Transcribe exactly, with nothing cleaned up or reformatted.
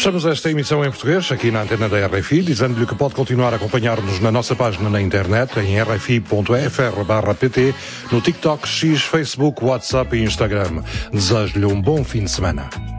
Fechamos esta emissão em português, aqui na antena da R F I, dizendo-lhe que pode continuar a acompanhar-nos na nossa página na internet, em r f i ponto f r barra p t, no TikTok, X, Facebook, WhatsApp e Instagram. Desejo-lhe um bom fim de semana.